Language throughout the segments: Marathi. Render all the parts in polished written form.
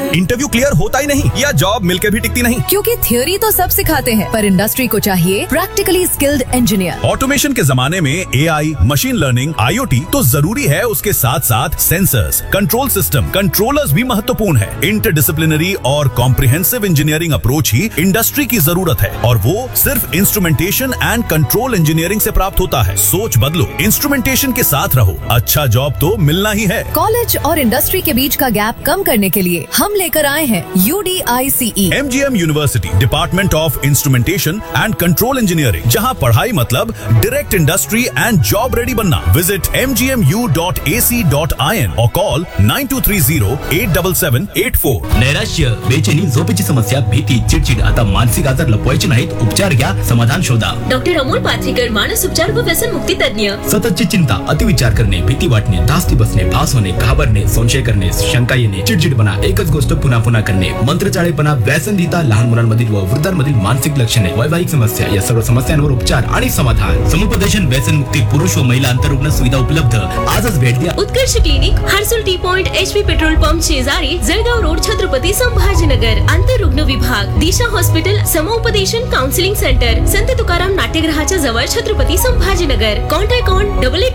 इंटरव्यू क्लियर होता ही नहीं या जॉब मिलके भी टिकती नहीं। क्योंकि थ्योरी तो सब सिखाते हैं, पर इंडस्ट्री को चाहिए प्रैक्टिकली स्किल्ड इंजीनियर। ऑटोमेशन के जमाने में एआई, मशीन लर्निंग, IoT तो जरूरी है, उसके साथ साथ सेंसर्स, कंट्रोल सिस्टम, कंट्रोलर्स भी महत्वपूर्ण है। इंटरडिसिप्लिनरी और कॉम्प्रिहेंसिव इंजीनियरिंग अप्रोच ही इंडस्ट्री की जरूरत है, और वो सिर्फ इंस्ट्रूमेंटेशन एंड कंट्रोल इंजीनियरिंग से प्राप्त होता है। सोच बदलो, इंस्ट्रूमेंटेशन के साथ रहो, अच्छा जॉब तो मिलना ही है। कॉलेज और इंडस्ट्री के बीच का गैप कम करने के लिए हम लेकर आए हैं UDICE MGM university, department of instrumentation end control engineering, जहां पढ़ाई मतलब direct industry end job ready बनना। विजिट mgmu.ac.in और कॉल 9230-87784। नैराश्य, बेचैनी, झोपेची समस्या, भीती, चिडचिड, आता मानसिक आजार लपवायचे नाहीत, उपचार घ्या, समाधान शोधा। डॉक्टर अमोल पाथरीकर, मानस उपचार व व्यसन मुक्ती तज्ञ। सततची चिंता, अतिविचार करणे, भीती वाटणे, धास्ती बसणे, भास होणे, घाबरणे, संशय करणे, शंका येणे, चिडचिडपणा, एकच गोष्ट पुन्हा पुन्हा करणे, मंत्रचाळेपणा, व्यसनरिता, लहान मुलांमधील व वृद्धांमधील मानसिक लक्षणे, वैवाहिक समस्या, या सर्व समस्यांवर उपचार आणि समाधान। समुपदेशन, व्यसन मुक्ती, पुरुष व महिला अंतरुग्ण सुविधा उपलब्ध। आजच भेट द्या। उत्कर्ष clinic, Harsul T point, HP petrol pump शेजारी, जळगाव रोड, छत्रपती संभाजीनगर। अंतरुग्ण विभाग, दिशा हॉस्पिटल, समुपदेशन काउन्सिलिंग सेंटर, संत तुकाराम नाट्यगृहाच्या जवळ, Chhatrapati Sambhajinagar. Contact on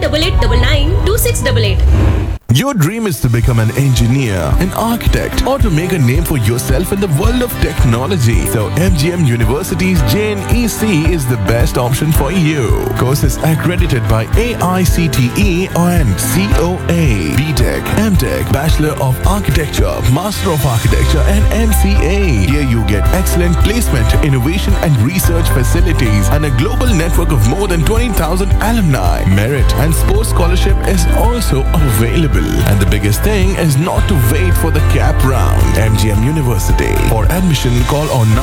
8888992688। Your dream is to become an engineer, an architect, or to make a name for yourself in the world of technology. So MGM University's JNEC is the best option for you. Courses accredited by AICTE and COA. BTech, MTech, Bachelor of Architecture, Master of Architecture and MCA. Here you get excellent placement, innovation and research facilities and a global network of more than 20,000 alumni. Merit and sports scholarship is also available. And the biggest thing is not to wait for the cap round. MGM University. For admission, call on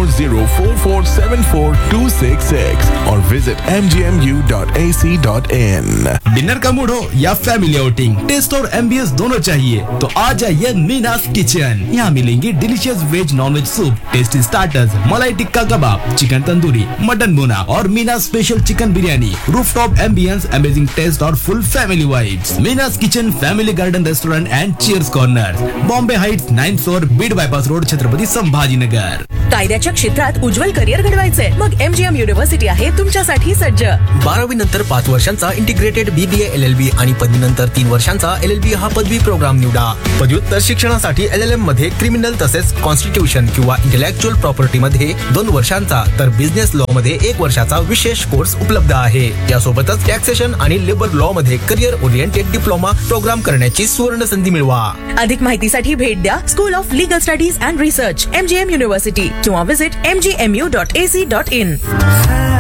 9404474266 or visit mgmu.ac.in. Dinner का मूड हो या फैमिली आउटिंग, टेस्ट और एम्बियंस दोनों चाहिए तो आ जाइए मीनास किचन। यहाँ मिलेंगी delicious veg nonveg soup, tasty starters, मलाई टिक्का कबाब, चिकन तंदूरी, मटन बोना और मीनास special chicken biryani. Rooftop ambience, amazing taste और फुल family vibes. मीनास kitchen, family garden restaurant end cheers corner, Bombay Heights, 9th floor, Beed bypass road, Chhatrapati Sambhajinagar. कायद्याच्या क्षेत्रात उज्ज्वल करिअर घडवायचंय? मग MGM युनिव्हर्सिटी आहे तुमच्यासाठी सज्ज। 12वी नंतर 5 वर्षांचा इंटिग्रेटेड BBA LLB आणि पदवीनंतर 3 वर्षांचा LLB हा पदवी प्रोग्राम निवडा। पदव्युत्तर शिक्षणासाठी LLM मध्ये क्रिमिनल तसेच कॉन्स्टिट्यूशन किंवा इंटेलेक्चुअल प्रॉपर्टी मध्ये 2 वर्षांचा तर बिझनेस लॉ मध्ये 1 वर्षाचा विशेष कोर्स उपलब्ध आहे। यासोबतच टॅक्सेशन आणि लेबर लॉ मध्ये करिअर ओरिएंटेड डिप्लोमा प्रोग्राम करण्याची सुवर्ण संधी मिळवा। अधिक माहितीसाठी भेट द्या school of legal studies and research MGM university किंवा विजिट mgmu.ac.in।